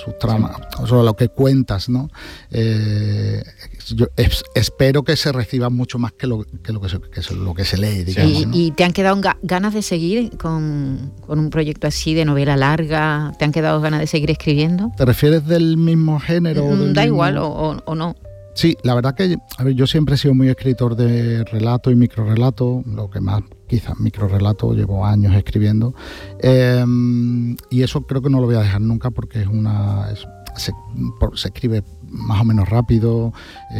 sus tramas, sobre lo que cuentas, ¿no? Yo espero que se reciba mucho más que lo que se lee, digamos, ¿no? ¿Y te han quedado ganas de seguir con un proyecto así de novela larga? ¿Te han quedado ganas de seguir escribiendo? ¿Te refieres del mismo género? Da igual o no. Sí, la verdad que yo siempre he sido muy escritor de relato y microrelato, lo que más quizás microrelato, llevo años escribiendo, y eso creo que no lo voy a dejar nunca porque se escribe más o menos rápido,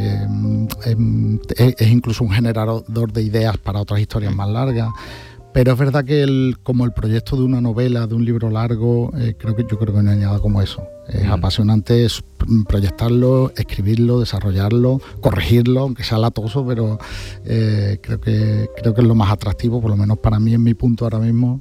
es incluso un generador de ideas para otras historias más largas. Pero es verdad que como el proyecto de una novela, de un libro largo, yo creo que no hay nada como eso. Es apasionante proyectarlo, escribirlo, desarrollarlo, corregirlo, aunque sea latoso, pero creo que es lo más atractivo, por lo menos para mí en mi punto ahora mismo.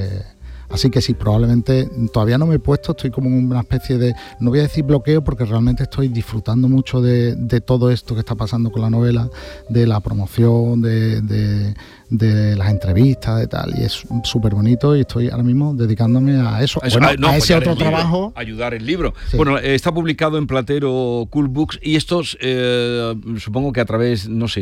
Así que sí, probablemente todavía no me he puesto, estoy como en una especie de, no voy a decir bloqueo, porque realmente estoy disfrutando mucho de todo esto que está pasando con la novela, de la promoción, de las entrevistas, de tal, y es súper bonito y estoy ahora mismo dedicándome a eso. A ese otro trabajo. Ayudar el libro. Sí. Bueno, está publicado en Platero Cool Books y estos, supongo que a través, no sé,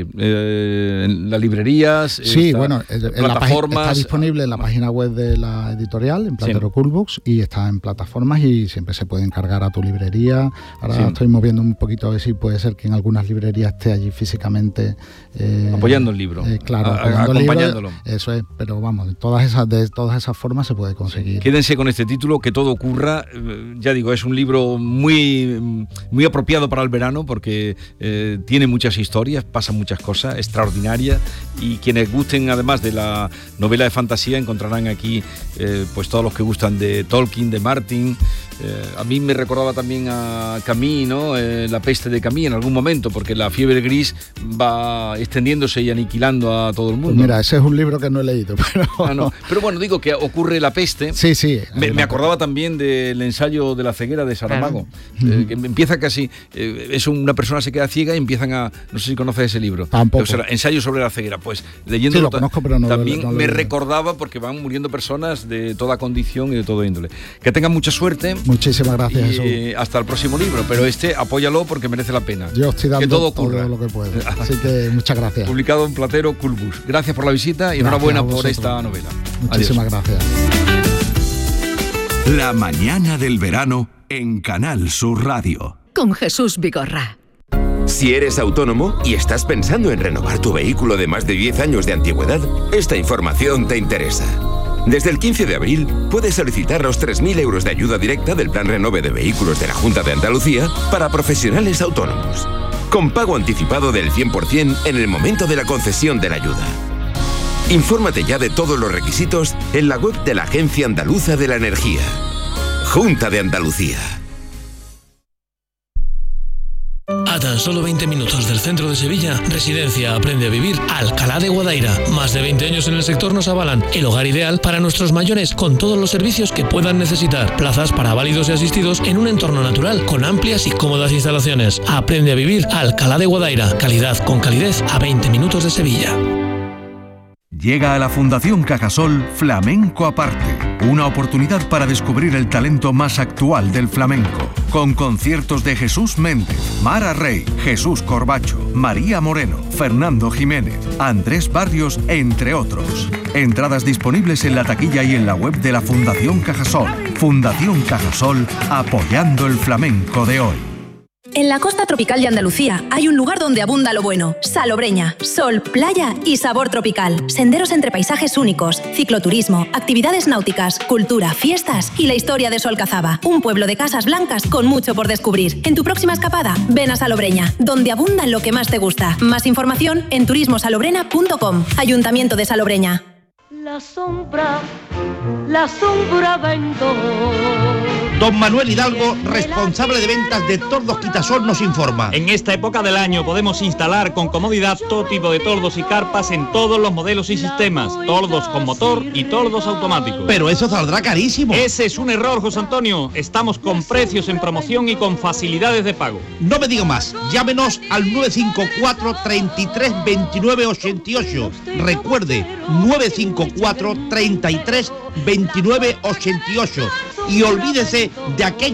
en las librerías. Sí, bueno, plataformas. Está disponible en la página web de la editorial, en Platero Cool Books, y está en plataformas y siempre se puede encargar a tu librería. Ahora estoy moviendo un poquito a ver si puede ser que en algunas librerías esté allí físicamente. Apoyando el libro. Claro, acompañándolo. Eso es, pero vamos, de todas esas formas se puede conseguir. Quédense con este título, Que todo ocurra. Ya digo, es un libro muy, muy apropiado para el verano porque tiene muchas historias, pasan muchas cosas extraordinarias, y quienes gusten además de la novela de fantasía encontrarán aquí pues todos los que gustan de Tolkien, de Martin. A mí me recordaba también a Camus, ¿no? La peste de Camus en algún momento, porque la fiebre gris va extendiéndose y aniquilando a todo el mundo. Pues mira, ese es un libro que no he leído, pero... No. Pero bueno, digo que ocurre la peste. Sí. Me acordaba también del ensayo de la ceguera de Saramago, que empieza casi... una persona se queda ciega y empiezan a... No sé si conoces ese libro. Tampoco. O sea, ensayo sobre la ceguera. Pues leyéndolo, sí, lo conozco, pero no también no me recordaba, porque van muriendo personas de toda condición y de todo índole. Que tengan mucha suerte. Muchísimas gracias, Jesús. Hasta el próximo libro, pero apóyalo porque merece la pena. Yo estoy dando que todo ocurra. Todo lo que puedo. Así que muchas gracias. Publicado en Platero Cool Books. Gracias por la visita y enhorabuena por esta novela. Muchísimas gracias. La mañana del verano en Canal Sur Radio. Con Jesús Vigorra. Si eres autónomo y estás pensando en renovar tu vehículo de más de 10 años de antigüedad, esta información te interesa. Desde el 15 de abril puedes solicitar los 3.000 euros de ayuda directa del Plan Renove de Vehículos de la Junta de Andalucía para profesionales autónomos, con pago anticipado del 100% en el momento de la concesión de la ayuda. Infórmate ya de todos los requisitos en la web de la Agencia Andaluza de la Energía. Junta de Andalucía. A tan solo 20 minutos del centro de Sevilla, Residencia Aprende a Vivir Alcalá de Guadaira. Más de 20 años en el sector nos avalan. El hogar ideal para nuestros mayores, con todos los servicios que puedan necesitar. Plazas para válidos y asistidos en un entorno natural, con amplias y cómodas instalaciones. Aprende a Vivir Alcalá de Guadaira. Calidad con calidez a 20 minutos de Sevilla. Llega a la Fundación Cajasol Flamenco Aparte, una oportunidad para descubrir el talento más actual del flamenco, con conciertos de Jesús Méndez, Mara Rey, Jesús Corbacho, María Moreno, Fernando Jiménez, Andrés Barrios, entre otros. Entradas disponibles en la taquilla y en la web de la Fundación Cajasol. Fundación Cajasol, apoyando el flamenco de hoy. En la costa tropical de Andalucía hay un lugar donde abunda lo bueno. Salobreña, sol, playa y sabor tropical. Senderos entre paisajes únicos, cicloturismo, actividades náuticas, cultura, fiestas y la historia de Solcazaba. Un pueblo de casas blancas con mucho por descubrir. En tu próxima escapada, ven a Salobreña, donde abunda lo que más te gusta. Más información en turismosalobrena.com. Ayuntamiento de Salobreña. La sombra vendo. Don Manuel Hidalgo, responsable de ventas de Tordos Quitasol, nos informa. En esta época del año podemos instalar con comodidad todo tipo de tordos y carpas en todos los modelos y sistemas. Tordos con motor y tordos automáticos. Pero eso saldrá carísimo. Ese es un error, José Antonio. Estamos con precios en promoción y con facilidades de pago. No me diga más. Llámenos al 954 33 29 88. Recuerde, 954 33 29 88. Y olvídese de aquello